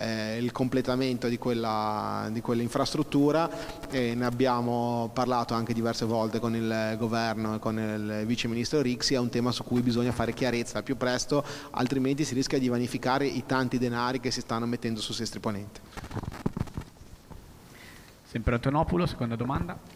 il completamento di quell'infrastruttura, e ne abbiamo parlato anche diverse volte con il governo e con il vice ministro Rixi. È un tema su cui bisogna fare chiarezza al più presto, altrimenti si rischia di vanificare i tanti denari che si stanno mettendo su Sestri Ponente. Sempre Antonopoulos, seconda domanda.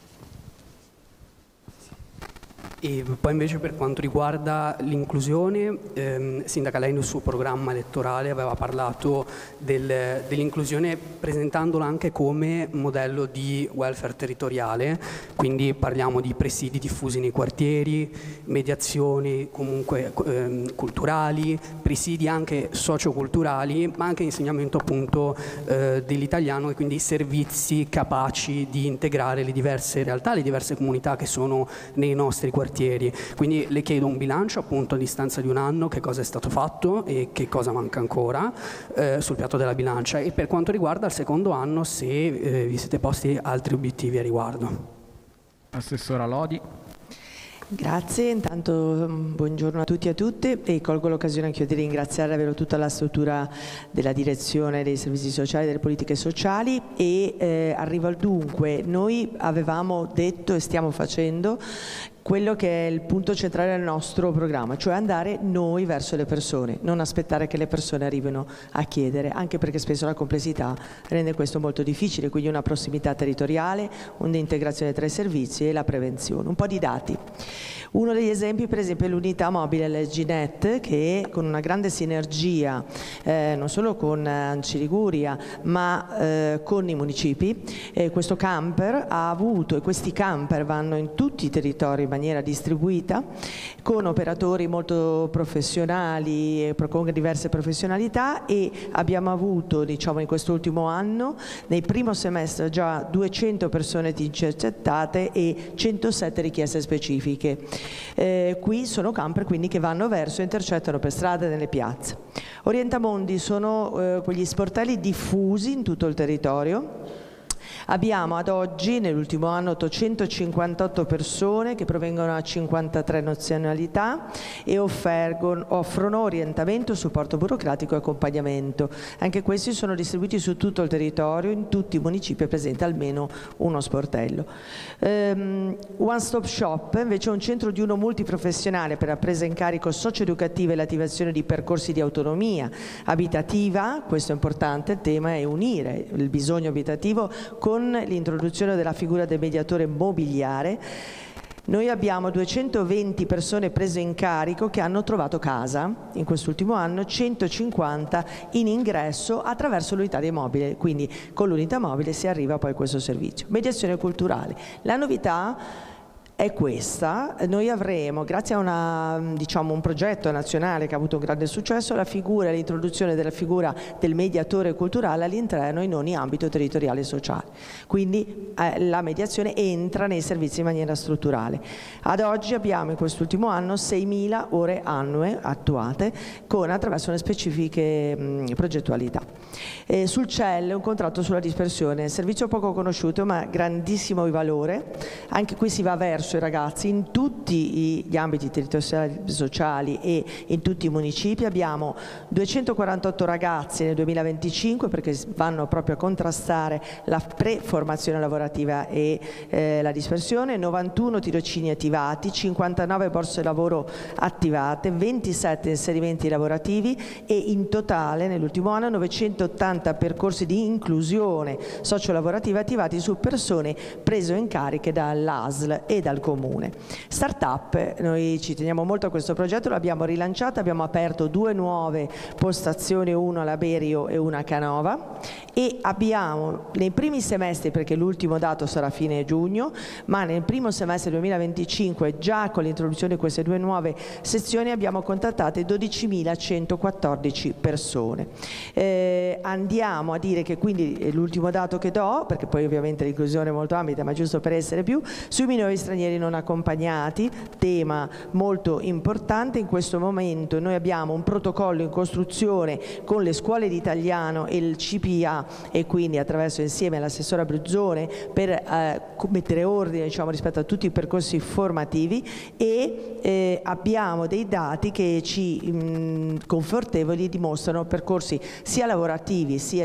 E poi invece per quanto riguarda l'inclusione, Sindaca, lei nel suo programma elettorale aveva parlato dell'inclusione presentandola anche come modello di welfare territoriale, quindi parliamo di presidi diffusi nei quartieri, mediazioni comunque culturali, presidi anche socioculturali, ma anche insegnamento appunto dell'italiano, e quindi servizi capaci di integrare le diverse realtà, le diverse comunità che sono nei nostri quartieri. Quindi le chiedo un bilancio appunto a distanza di un anno, che cosa è stato fatto e che cosa manca ancora sul piatto della bilancia, e per quanto riguarda il secondo anno se vi siete posti altri obiettivi a riguardo. Assessora Lodi. Grazie, intanto buongiorno a tutti e a tutte, e colgo l'occasione anche io di ringraziare davvero tutta la struttura della direzione dei servizi sociali e delle politiche sociali, e arrivo al dunque. Noi avevamo detto e stiamo facendo quello che è il punto centrale del nostro programma, cioè andare noi verso le persone, non aspettare che le persone arrivino a chiedere, anche perché spesso la complessità rende questo molto difficile, quindi una prossimità territoriale, un'integrazione tra i servizi e la prevenzione. Un po' di dati. Uno degli esempi, per esempio, è l'unità mobile LGNet, che con una grande sinergia non solo con ANCI Liguria ma con i municipi, questo camper ha avuto, e questi camper vanno in tutti i territori in maniera distribuita, con operatori molto professionali, con diverse professionalità, e abbiamo avuto, diciamo, in quest'ultimo anno, nel primo semestre già 200 persone intercettate e 107 richieste specifiche. Qui sono camper quindi che vanno verso e intercettano per strada e nelle piazze. Orientamondi sono quegli sportelli diffusi in tutto il territorio. Abbiamo ad oggi, nell'ultimo anno, 858 persone che provengono da 53 nazionalità e offrono orientamento, supporto burocratico e accompagnamento. Anche questi sono distribuiti su tutto il territorio, in tutti i municipi è presente almeno uno sportello. One Stop Shop invece è un centro di uno multiprofessionale per la presa in carico socio-educativa e l'attivazione di percorsi di autonomia abitativa. Questo è importante, il tema è unire il bisogno abitativo con l'introduzione della figura del mediatore mobiliare. Noi abbiamo 220 persone prese in carico che hanno trovato casa in quest'ultimo anno, 150 in ingresso attraverso l'unità dei mobili, quindi con l'unità mobile si arriva poi a questo servizio. Mediazione culturale. La novità è questa: noi avremo, grazie a un progetto nazionale che ha avuto un grande successo, l'introduzione della figura del mediatore culturale all'interno in ogni ambito territoriale e sociale. Quindi la mediazione entra nei servizi in maniera strutturale. Ad oggi abbiamo in quest'ultimo anno 6.000 ore annue attuate attraverso le specifiche progettualità. Sul CEL un contratto sulla dispersione, servizio poco conosciuto ma grandissimo valore. Anche qui si va verso i ragazzi in tutti gli ambiti territoriali sociali e in tutti i municipi. Abbiamo 248 ragazzi nel 2025 perché vanno proprio a contrastare la preformazione lavorativa e la dispersione, 91 tirocini attivati, 59 borse lavoro attivate, 27 inserimenti lavorativi e in totale nell'ultimo anno 980 percorsi di inclusione sociolavorativa attivati su persone prese in cariche dall'ASL e dal Comune. Startup, noi ci teniamo molto a questo progetto, l'abbiamo rilanciato, abbiamo aperto 2 nuove postazioni, una a Laberio e una a Canova, e abbiamo nei primi semestri, perché l'ultimo dato sarà fine giugno, ma nel primo semestre 2025 già con l'introduzione di queste 2 nuove sezioni abbiamo contattate 12.114 persone. Andiamo a dire che quindi l'ultimo dato che do, perché poi ovviamente l'inclusione è molto ambita ma giusto per essere più, sui minori stranieri non accompagnati, tema molto importante. In questo momento noi abbiamo un protocollo in costruzione con le scuole di italiano e il CPA, e quindi attraverso insieme all'assessora Bruzzone per mettere ordine, diciamo, rispetto a tutti i percorsi formativi, e abbiamo dei dati che ci confortevoli dimostrano percorsi sia lavorativi sia